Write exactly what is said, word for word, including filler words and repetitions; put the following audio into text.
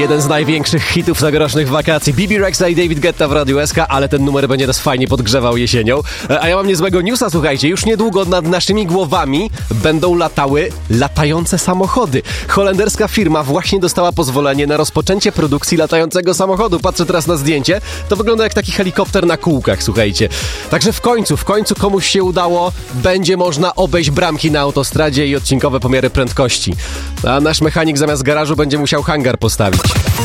jeden z największych hitów tegorocznych wakacji. Bibi Rexha i David Guetta w Radiu S K, ale ten numer będzie nas fajnie podgrzewał jesienią. A ja mam niezłego newsa, słuchajcie, już niedługo nad naszymi głowami będą latały latające samochody. Holenderska firma właśnie dostała pozwolenie na rozpoczęcie produkcji latającego samochodu. Patrzę teraz na zdjęcie, to wygląda jak taki helikopter na kółkach, słuchajcie. Także w końcu, w końcu komuś się udało, będzie można obejść bramki na autostradzie i odcinkowe pomiary prędkości. A nasz mechanik zamiast garażu będzie musiał hangar postawić.